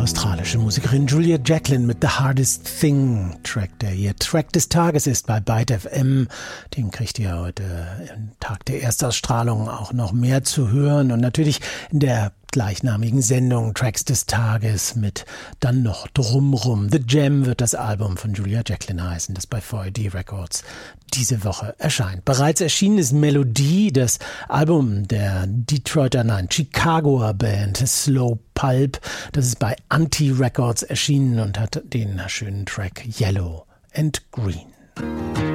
australische Musikerin Julia Jacklin mit The Hardest Thing Track, der ihr Track des Tages ist bei Byte FM. Den kriegt ihr heute am Tag der Erstausstrahlung auch noch mehr zu hören und natürlich in der gleichnamigen Sendung Tracks des Tages mit dann noch drumrum. The Jam wird das Album von Julia Jacklin heißen, das bei 4AD Records diese Woche erscheint. Bereits erschienen ist Melodie, das Album der Chicagoer Band Slow Pulp. Das ist bei Anti Records erschienen und hat den schönen Track Yellow and Green.